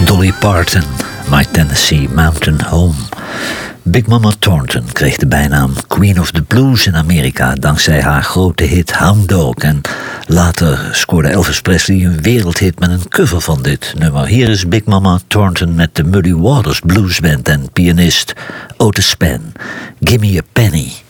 Dolly Parton, My Tennessee Mountain Home. Big Mama Thornton kreeg de bijnaam Queen of the Blues in Amerika dankzij haar grote hit Hound Dog. En later scoorde Elvis Presley een wereldhit met een cover van dit nummer. Hier is Big Mama Thornton met de Muddy Waters Blues Band en pianist Otis Spann. Gimme a Penny.